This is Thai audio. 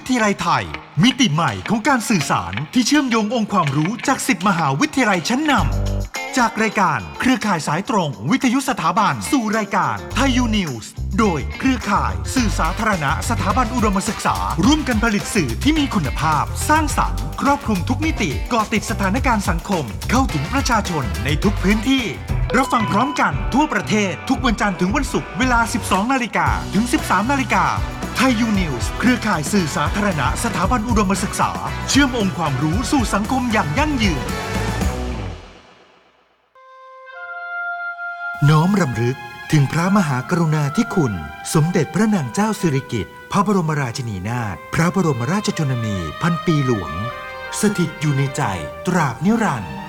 ทยาลัยไทยมิติใหม่ของการสื่อสารที่เชื่อมโยงองค์ความรู้จาก10มหาวิทยาลัยชั้นนำจากรายการเครือข่ายสายตรงวิทยุสถาบันสู่รายการไทยยูนิวส์โดยเครือข่ายสื่อสาธารณะสถาบันอุดมศึกษาร่วมกันผลิตสื่อที่มีคุณภาพสร้างสรรค์ครอบคลุมทุกมิติเกาะติดสถานการณ์สังคมเข้าถึงประชาชนในทุกพื้นที่รับฟังพร้อมกันทั่วประเทศทุกวันจันทร์ถึงวันศุกร์เวลา 12 นาฬิกาถึง 13 นาฬิกาไทยยูนิวส์เครือข่ายสื่อสาธารณะสถาบันอุดมศึกษาเชื่อมองค์ความรู้สู่สังคมอย่างยั่งยืนน้อมรำลึกถึงพระมหากรุณาธิคุณสมเด็จพระนางเจ้าสิริกิติ์พระบรมราชินีนาถพระบรมราชชนนีพันปีหลวงสถิตอยู่ในใจตราบนิรันดร์